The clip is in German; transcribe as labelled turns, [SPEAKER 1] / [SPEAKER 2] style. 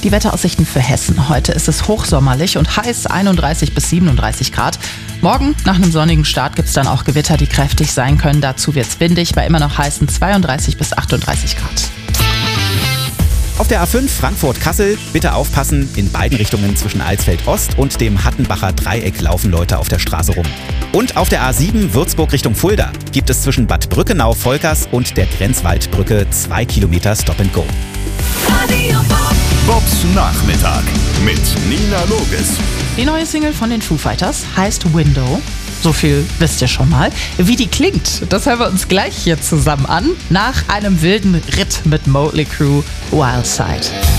[SPEAKER 1] Die Wetteraussichten für Hessen. Heute ist es hochsommerlich und heiß, 31 bis 37 Grad. Morgen nach einem sonnigen Start gibt es dann auch Gewitter, die kräftig sein können. Dazu wird es windig bei immer noch heißen 32 bis 38 Grad.
[SPEAKER 2] Auf der A5 Frankfurt-Kassel bitte aufpassen, in beiden Richtungen zwischen Alsfeld-Ost und dem Hattenbacher Dreieck laufen Leute auf der Straße rum. Und auf der A7 Würzburg Richtung Fulda gibt es zwischen Bad Brückenau-Volkers und der Grenzwaldbrücke 2 Kilometer Stop-and-Go.
[SPEAKER 3] Bobs Nachmittag mit Nina Loges.
[SPEAKER 1] Die neue Single von den Foo Fighters heißt Window. So viel wisst ihr schon mal. Wie die klingt, das hören wir uns gleich hier zusammen an. Nach einem wilden Ritt mit Motley Crue, Wild Side.